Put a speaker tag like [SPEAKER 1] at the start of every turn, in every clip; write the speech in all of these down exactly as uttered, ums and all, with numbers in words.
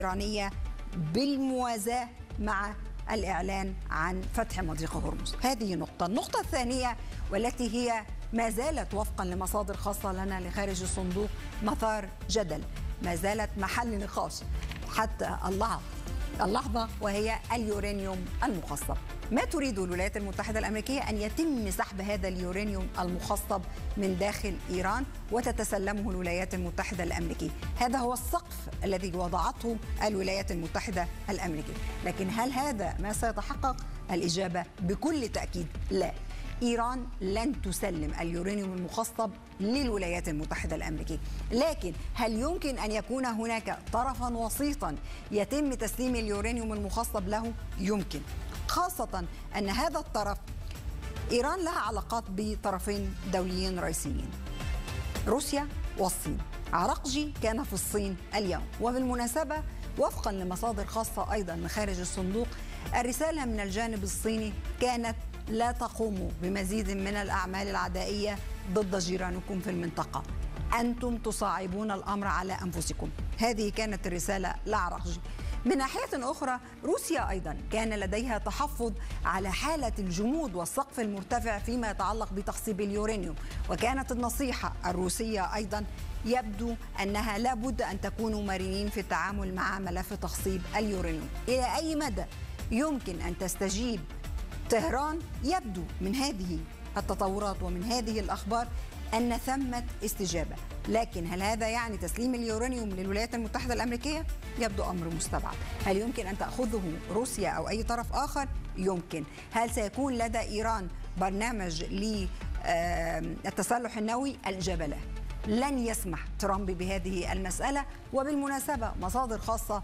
[SPEAKER 1] الإيرانية بالموازاة مع الإعلان عن فتح مضيق هرمز. هذه نقطة. النقطة الثانية والتي هي ما زالت وفقا لمصادر خاصة لنا لخارج الصندوق مثار جدل، ما زالت محل نقاش حتى اللحظة اللحظة وهي اليورانيوم المخصب. ما تريد الولايات المتحدة الأمريكية أن يتم سحب هذا اليورانيوم المخصب من داخل إيران وتتسلمه الولايات المتحدة الأمريكية. هذا هو السقف الذي وضعته الولايات المتحدة الأمريكية، لكن هل هذا ما سيتحقق؟ الإجابة بكل تأكيد لا. إيران لن تسلم اليورانيوم المخصب للولايات المتحدة الأمريكية، لكن هل يمكن أن يكون هناك طرفا وسيطا يتم تسليم اليورانيوم المخصب له؟ يمكن، خاصة أن هذا الطرف إيران لها علاقات بطرفين دوليين رئيسيين، روسيا والصين. عرقجي كان في الصين اليوم. وبالمناسبة وفقا لمصادر خاصة أيضا من خارج الصندوق، الرسالة من الجانب الصيني كانت لا تقوموا بمزيد من الأعمال العدائية ضد جيرانكم في المنطقة، أنتم تصعبون الأمر على أنفسكم. هذه كانت الرسالة لعرقجي. من ناحية أخرى روسيا أيضا كان لديها تحفظ على حالة الجمود والسقف المرتفع فيما يتعلق بتخصيب اليورانيوم، وكانت النصيحة الروسية أيضا يبدو أنها لابد أن تكونوا مرنين في التعامل مع ملف تخصيب اليورانيوم. إلى أي مدى يمكن أن تستجيب طهران؟ يبدو من هذه التطورات ومن هذه الأخبار أن ثمة استجابة، لكن هل هذا يعني تسليم اليورانيوم للولايات المتحدة الأمريكية؟ يبدو أمر مستبعد. هل يمكن أن تأخذه روسيا أو أي طرف آخر؟ يمكن. هل سيكون لدى إيران برنامج للتسلح النووي؟ الإجابة لا. لن يسمح ترامب بهذه المسألة. وبالمناسبة مصادر خاصة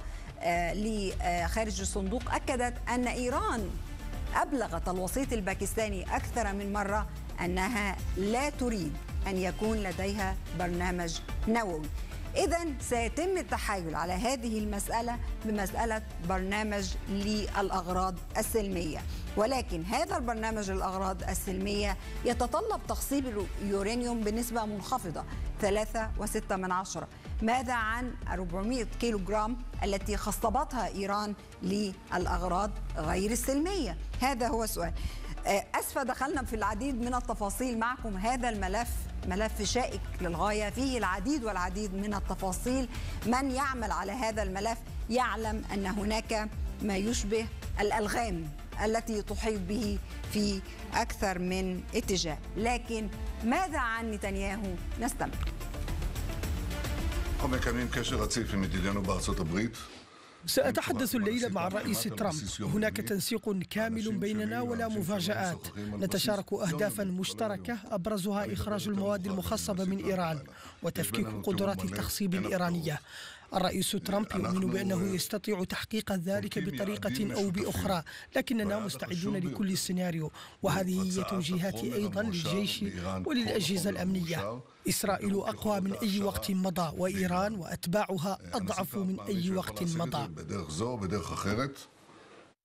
[SPEAKER 1] لخارج الصندوق أكدت أن إيران أبلغت الوسيط الباكستاني أكثر من مرة أنها لا تريد أن يكون لديها برنامج نووي. إذن سيتم التحايل على هذه المسألة بمسألة برنامج للأغراض السلمية، ولكن هذا البرنامج للأغراض السلمية يتطلب تخصيب اليورانيوم بنسبة منخفضة ثلاثة وستة من عشرة. ماذا عن أربعمائة كيلو جرام التي خصبتها إيران للأغراض غير السلمية؟ هذا هو السؤال. أسفة دخلنا في العديد من التفاصيل معكم. هذا الملف ملف شائك للغاية، فيه العديد والعديد من التفاصيل. من يعمل على هذا الملف يعلم أن هناك ما يشبه الألغام التي تحيط به في أكثر من اتجاه. لكن ماذا عن نتنياهو؟ نستمع.
[SPEAKER 2] سأتحدث الليلة مع الرئيس ترامب. هناك تنسيق كامل بيننا ولا مفاجآت. نتشارك أهدافا مشتركة أبرزها إخراج المواد المخصبة من إيران وتفكيك قدرات التخصيب الإيرانية. الرئيس ترامب يؤمن بأنه يستطيع تحقيق ذلك بطريقة أو بأخرى، لكننا مستعدون لكل السيناريو، وهذه هي توجيهاتي أيضا للجيش وللأجهزة الأمنية. إسرائيل أقوى من أي وقت مضى، وإيران وأتباعها أضعف من أي وقت مضى.